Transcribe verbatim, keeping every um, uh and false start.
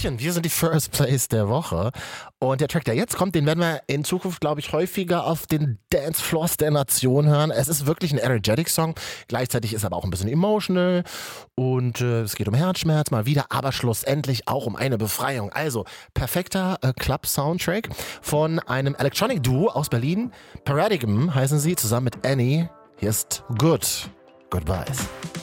Hallöchen, wir sind die First Place der Woche und der Track, der jetzt kommt, den werden wir in Zukunft, glaube ich, häufiger auf den Dancefloors der Nation hören. Es ist wirklich ein energetic Song, gleichzeitig ist aber auch ein bisschen emotional und äh, es geht um Herzschmerz mal wieder, aber schlussendlich auch um eine Befreiung. Also perfekter äh, Club-Soundtrack von einem Electronic-Duo aus Berlin. Paradigm heißen sie, zusammen mit Annie. Hier ist Good Goodbyes.